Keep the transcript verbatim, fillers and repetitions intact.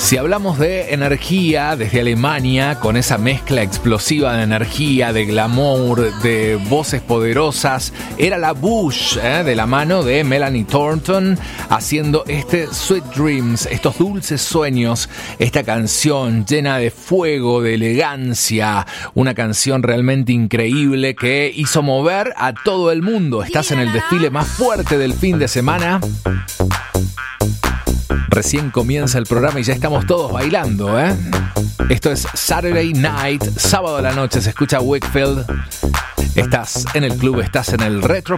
Si hablamos de energía desde Alemania, con esa mezcla explosiva de energía, de glamour, de voces poderosas, era la Bush, ¿eh? de la mano de Melanie Thornton, haciendo este Sweet Dreams, estos dulces sueños, esta canción llena de fuego, de elegancia, una canción realmente increíble que hizo mover a todo el mundo. Estás en el desfile más fuerte del fin de semana. Recién comienza el programa y ya estamos todos bailando, ¿eh? Esto es Saturday Night, sábado a la noche, se escucha Wakefield. Estás en el club, estás en el Retro